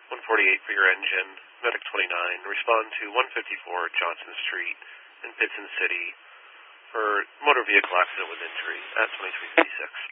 148 for your engine. Medic 29, respond to 154 Johnson Street in Pitson City for motor vehicle accident with injury at 2356.